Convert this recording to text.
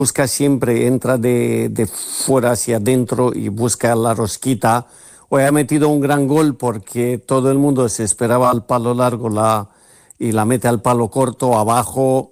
busca siempre, entra de fuera hacia adentro y busca la rosquita. Hoy ha metido un gran gol porque todo el mundo se esperaba al palo largo y la mete al palo corto abajo.